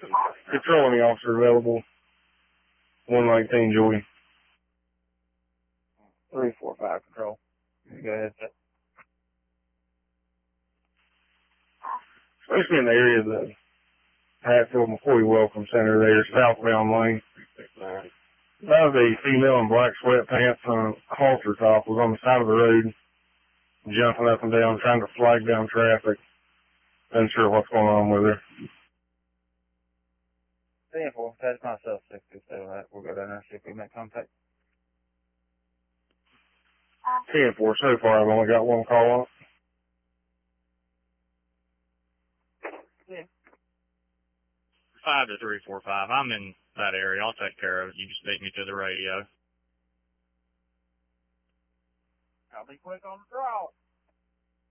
Control any officer available. 119 Joey. 345 control. Go ahead. Especially in the area of the Hatfield McCoy Welcome Center there, southbound lane. That was a female in black sweatpants on a halter top, was on the side of the road, jumping up and down, trying to flag down traffic. Unsure what's going on with her. 10-4, that's my suspect. We'll go down there and see if we make contact. 10-4, so far I've only got one call on. Yeah. 5 to 345. I'm in that area. I'll take care of it. You just beat me to the radio. I'll be quick on the draw.